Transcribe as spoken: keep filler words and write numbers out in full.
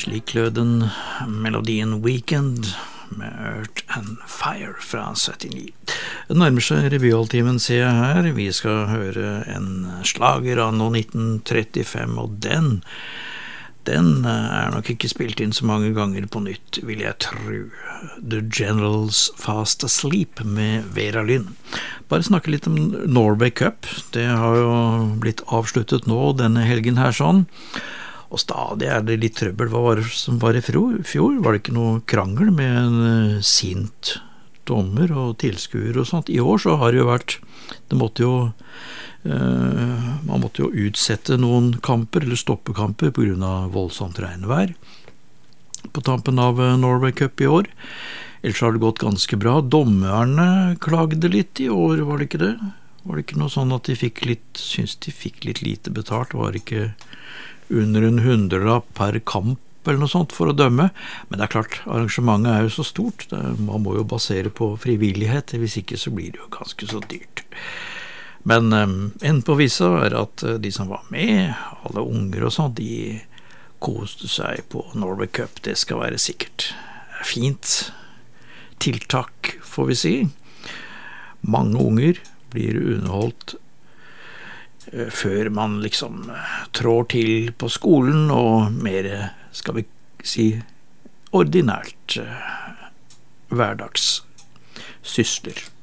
Slik lød den melodien Weekend med Earth and Fire fra syttini. Det nærmer seg revyhalvtimen, ser jeg her. Vi skal høre en slager av nå nitten trettifem, og den, den er nok ikke spilt inn så mange ganger på nytt, vil jeg tro. The Generals Fast Asleep med Vera Lynn. Bare snakke litt om Norway Cup. Det har jo blitt avsluttet nå denne helgen her sånn. Og stadig er det litt trøbbel. Hva var det som var i fjor? Var det ikke noe krangel med en sint dommer og tilskuer og sånt? I år så har det jo vært, det måtte jo, eh, man måtte jo utsette noen kamper, eller stoppe kamper, på grunn av voldsomt regnvær på tampen av Norway Cup i år. Ellers har det gått ganske bra. Dommerne klagde litt i år, var det ikke det? Var det ikke noe sånn at de fikk litt, synes de fikk litt lite betalt? Var det ikke under en hundrelapp per kamp eller noe sånt for å dømme? Men det er klart, arrangementet er jo så stort. Det, man må jo basere på frivillighet, hvis ikke så blir det jo ganske så dyrt. Men um, en på visa er at de som var med, alle unger og sånt, de koste seg på Norway Cup. Det skal være sikkert fint tiltak, får vi si. Mange unger blir underholdt før man liksom trår til på skolen, og mer, skal vi si, ordinært hverdags sysler.